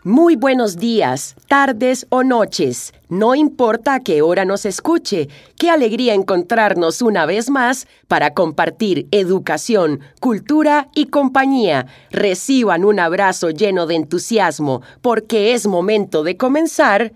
Muy buenos días, tardes o noches. No importa a qué hora nos escuche. Qué alegría encontrarnos una vez más para compartir educación, cultura y compañía. Reciban un abrazo lleno de entusiasmo, porque es momento de comenzar.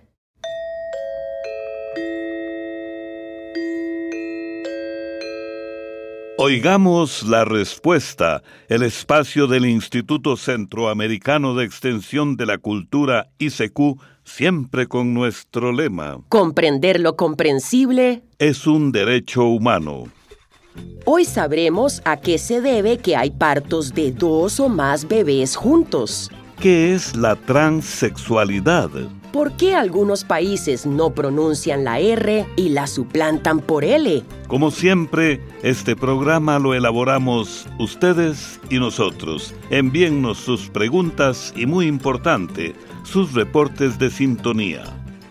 Oigamos la respuesta, el espacio del Instituto Centroamericano de Extensión de la Cultura, ICQ, siempre con nuestro lema: Comprender lo comprensible es un derecho humano. Hoy sabremos a qué se debe que hay partos de 2 o más bebés juntos. ¿Qué es la transexualidad? ¿Por qué algunos países no pronuncian la R y la suplantan por L? Como siempre, este programa lo elaboramos ustedes y nosotros. Envíennos sus preguntas y, muy importante, sus reportes de sintonía.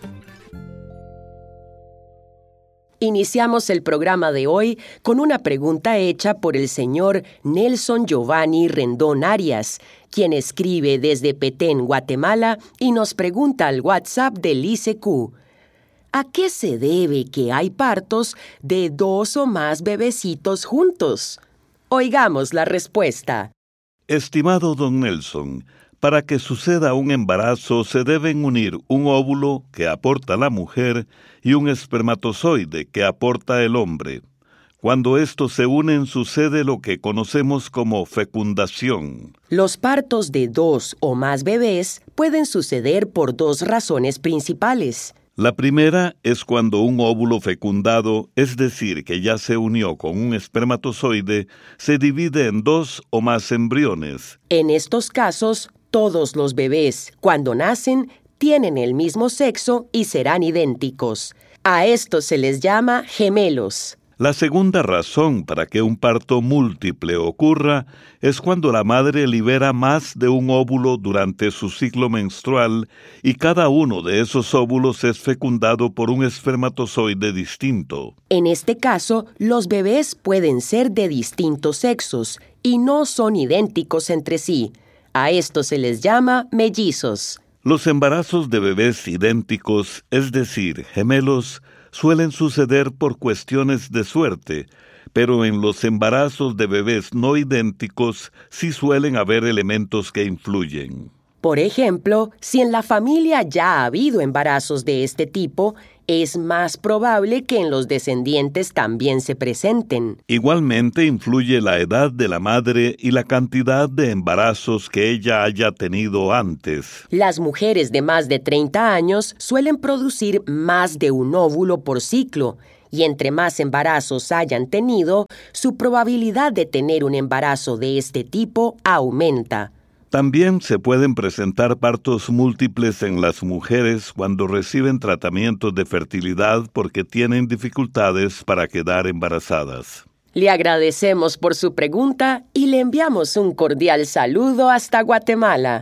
Iniciamos el programa de hoy con una pregunta hecha por el señor Nelson Giovanni Rendón Arias, quien escribe desde Petén, Guatemala, y nos pregunta al WhatsApp del ICQ: ¿a qué se debe que hay partos de 2 o más bebecitos juntos? Oigamos la respuesta. Estimado don Nelson, para que suceda un embarazo se deben unir un óvulo que aporta la mujer y un espermatozoide que aporta el hombre. Cuando estos se unen sucede lo que conocemos como fecundación. Los partos de 2 o más bebés pueden suceder por 2 razones principales. La primera es cuando un óvulo fecundado, es decir, que ya se unió con un espermatozoide, se divide en 2 o más embriones. En estos casos, todos los bebés, cuando nacen, tienen el mismo sexo y serán idénticos. A estos se les llama gemelos. La segunda razón para que un parto múltiple ocurra es cuando la madre libera más de un óvulo durante su ciclo menstrual y cada uno de esos óvulos es fecundado por un espermatozoide distinto. En este caso, los bebés pueden ser de distintos sexos y no son idénticos entre sí. A esto se les llama mellizos. Los embarazos de bebés idénticos, es decir, gemelos, suelen suceder por cuestiones de suerte, pero en los embarazos de bebés no idénticos sí suelen haber elementos que influyen. Por ejemplo, si en la familia ya ha habido embarazos de este tipo, es más probable que en los descendientes también se presenten. Igualmente influye la edad de la madre y la cantidad de embarazos que ella haya tenido antes. Las mujeres de más de 30 años suelen producir más de un óvulo por ciclo, y entre más embarazos hayan tenido, su probabilidad de tener un embarazo de este tipo aumenta. También se pueden presentar partos múltiples en las mujeres cuando reciben tratamientos de fertilidad porque tienen dificultades para quedar embarazadas. Le agradecemos por su pregunta y le enviamos un cordial saludo hasta Guatemala.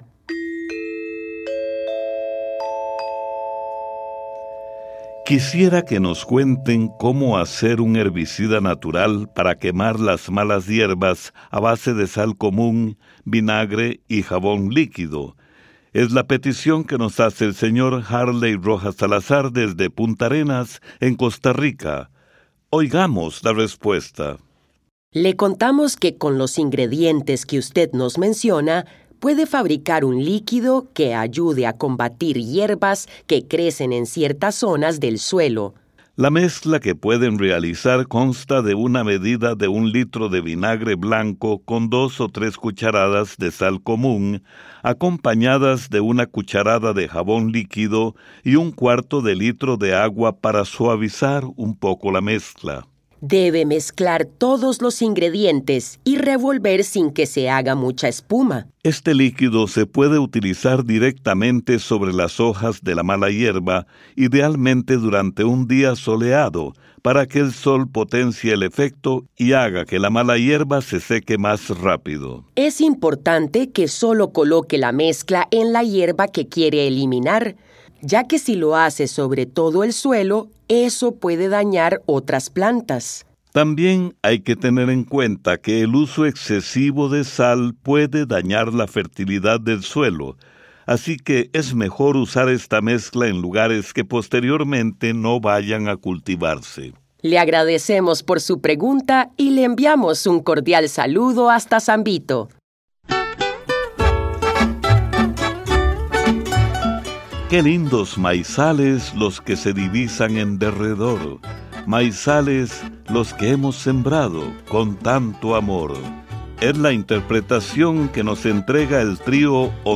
Quisiera que nos cuenten cómo hacer un herbicida natural para quemar las malas hierbas a base de sal común, vinagre y jabón líquido. Es la petición que nos hace el señor Harley Rojas Salazar desde Punta Arenas, en Costa Rica. Oigamos la respuesta. Le contamos que con los ingredientes que usted nos menciona, puede fabricar un líquido que ayude a combatir hierbas que crecen en ciertas zonas del suelo. La mezcla que pueden realizar consta de una medida de 1 litro de vinagre blanco con 2 o 3 cucharadas de sal común, acompañadas de 1 cucharada de jabón líquido y 1/4 de litro de agua para suavizar un poco la mezcla. Debe mezclar todos los ingredientes y revolver sin que se haga mucha espuma. Este líquido se puede utilizar directamente sobre las hojas de la mala hierba, idealmente durante un día soleado, para que el sol potencie el efecto y haga que la mala hierba se seque más rápido. Es importante que solo coloque la mezcla en la hierba que quiere eliminar, ya que si lo hace sobre todo el suelo, eso puede dañar otras plantas. También hay que tener en cuenta que el uso excesivo de sal puede dañar la fertilidad del suelo, así que es mejor usar esta mezcla en lugares que posteriormente no vayan a cultivarse. Le agradecemos por su pregunta y le enviamos un cordial saludo hasta San Vito. Qué lindos maizales los que se divisan en derredor, maizales los que hemos sembrado con tanto amor. Es la interpretación que nos entrega el trío